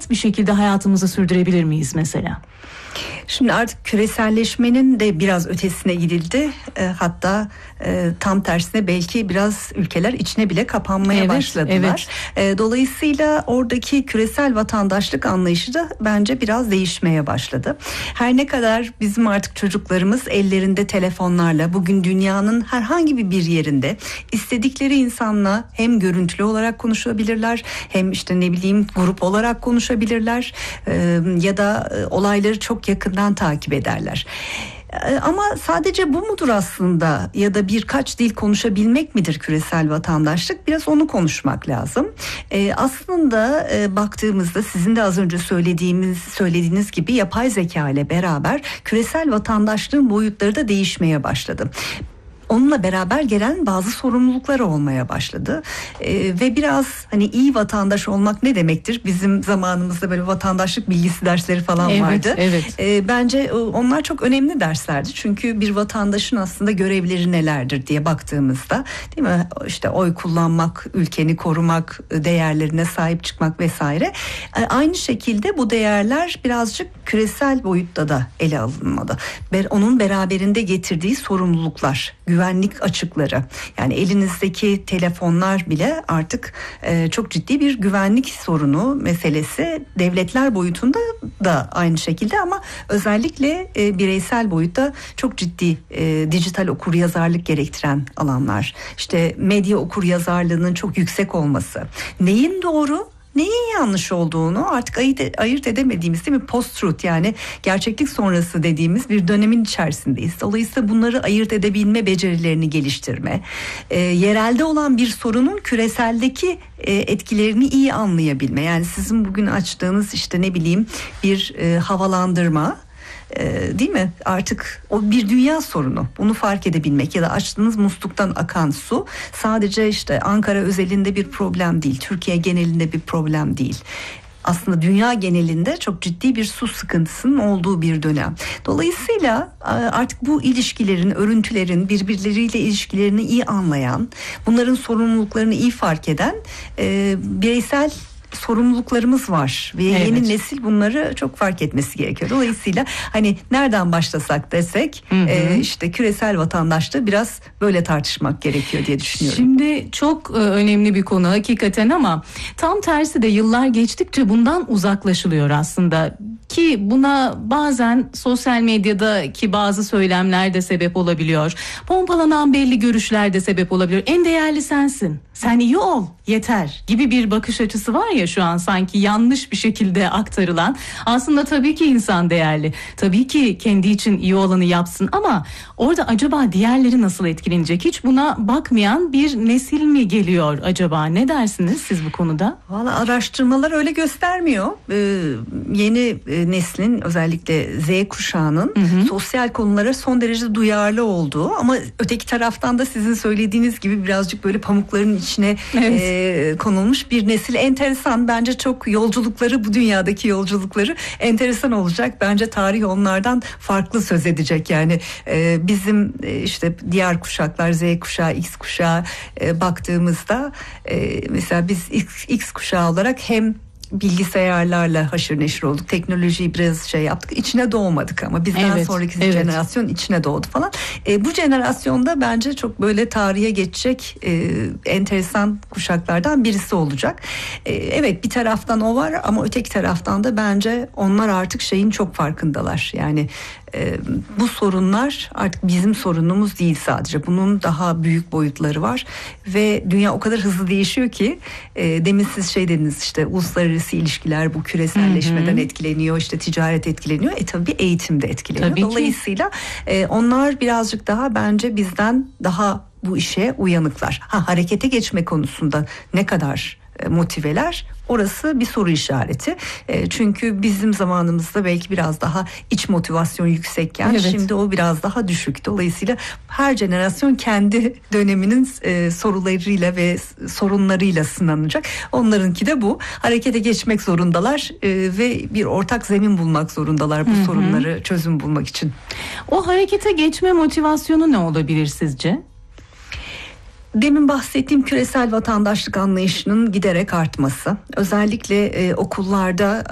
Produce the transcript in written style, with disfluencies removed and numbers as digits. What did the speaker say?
rahat bir şekilde hayatımızı sürdürebilir miyiz mesela? Şimdi artık küreselleşmenin de biraz ötesine gidildi. Hatta tam tersine belki biraz ülkeler içine bile kapanmaya başladılar. Dolayısıyla oradaki küresel vatandaşlık anlayışı da bence biraz değişmeye başladı. Her ne kadar bizim artık çocuklarımız ellerinde telefonlarla bugün dünyanın herhangi bir yerinde istedikleri insanla hem görüntülü olarak konuşabilirler, hem işte ne bileyim grup olarak konuşabilirler ya da olayları çok yakından takip ederler. Ama sadece bu mudur aslında, ya da birkaç dil konuşabilmek midir küresel vatandaşlık? Biraz onu konuşmak lazım. Aslında baktığımızda sizin de az önce söylediğiniz gibi yapay zeka ile beraber küresel vatandaşlığın boyutları da değişmeye başladı. Onunla beraber gelen bazı sorumluluklar olmaya başladı ve biraz hani iyi vatandaş olmak ne demektir? Bizim zamanımızda böyle vatandaşlık bilgisi dersleri falan vardı. Bence onlar çok önemli derslerdi. Çünkü bir vatandaşın aslında görevleri nelerdir diye baktığımızda, değil mi? İşte oy kullanmak, ülkeni korumak, değerlerine sahip çıkmak vesaire. Aynı şekilde bu değerler birazcık küresel boyutta da ele alınmalı. Onun beraberinde getirdiği sorumluluklar, güvenlik açıkları, yani elinizdeki telefonlar bile artık çok ciddi bir güvenlik sorunu meselesi, devletler boyutunda da aynı şekilde, ama özellikle bireysel boyutta çok ciddi dijital okuryazarlık gerektiren alanlar. İşte medya okuryazarlığının çok yüksek olması, neyin doğru, neyin yanlış olduğunu artık ayırt edemediğimiz, değil mi? Post-truth, yani gerçeklik sonrası dediğimiz bir dönemin içerisindeyiz. Dolayısıyla bunları ayırt edebilme becerilerini geliştirme, yerelde olan bir sorunun küreseldeki etkilerini iyi anlayabilme. Yani sizin bugün açtığınız işte ne bileyim bir havalandırma, değil mi? Artık o bir dünya sorunu. Bunu fark edebilmek, ya da açtığınız musluktan akan su sadece işte Ankara özelinde bir problem değil. Türkiye genelinde bir problem değil. Aslında dünya genelinde çok ciddi bir su sıkıntısının olduğu bir dönem. Dolayısıyla artık bu ilişkilerin, örüntülerin, birbirleriyle ilişkilerini iyi anlayan, bunların sorumluluklarını iyi fark eden bireysel sorumluluklarımız var ve yeni nesil bunları çok fark etmesi gerekiyor. Dolayısıyla hani nereden başlasak desek işte küresel vatandaşlığı biraz böyle tartışmak gerekiyor diye düşünüyorum. Şimdi çok önemli bir konu hakikaten, ama tam tersi de yıllar geçtikçe bundan uzaklaşılıyor aslında. Ki buna bazen sosyal medyadaki bazı söylemler de sebep olabiliyor. Pompalanan belli görüşler de sebep olabiliyor. En değerli sensin, sen iyi ol yeter gibi bir bakış açısı var ya şu an, sanki yanlış bir şekilde aktarılan. Aslında tabii ki insan değerli, tabii ki kendi için iyi olanı yapsın, ama orada acaba diğerleri nasıl etkilenecek, hiç buna bakmayan bir nesil mi geliyor acaba? Ne dersiniz siz bu konuda? Valla araştırmalar öyle göstermiyor. Yeni neslin, özellikle Z kuşağının sosyal konulara son derece duyarlı olduğu, ama öteki taraftan da sizin söylediğiniz gibi birazcık böyle pamukların içine konulmuş bir nesil. Enteresan, bence çok yolculukları, bu dünyadaki yolculukları enteresan olacak. Bence tarih onlardan farklı söz edecek. Yani bizim işte diğer kuşaklar, Z kuşağı, X kuşağı baktığımızda mesela biz X kuşağı olarak hem bilgisayarlarla haşır neşir olduk. Teknolojiyi biraz yaptık. İçine doğmadık, ama bizden sonraki jenerasyon içine doğdu falan. Bu jenerasyonda bence çok böyle tarihe geçecek enteresan kuşaklardan birisi olacak. Evet, bir taraftan o var, ama öteki taraftan da bence onlar artık şeyin çok farkındalar. Yani bu sorunlar artık bizim sorunumuz değil sadece. Bunun daha büyük boyutları var ve dünya o kadar hızlı değişiyor ki demin siz dediniz, işte uluslararası ilişkiler bu küreselleşmeden etkileniyor, işte ticaret etkileniyor. Tabii eğitim de etkileniyor. Tabii Dolayısıyla onlar birazcık daha bence bizden daha bu işe uyanıklar. Harekete geçme konusunda ne kadar motiveler, orası bir soru işareti. Çünkü bizim zamanımızda belki biraz daha iç motivasyon yüksekken şimdi o biraz daha düşük. Dolayısıyla her jenerasyon kendi döneminin sorularıyla ve sorunlarıyla sınanacak. Onlarınki de bu. Harekete geçmek zorundalar ve bir ortak zemin bulmak zorundalar bu sorunları çözüm bulmak için. O harekete geçme motivasyonu ne olabilir sizce? Demin bahsettiğim küresel vatandaşlık anlayışının giderek artması, özellikle okullarda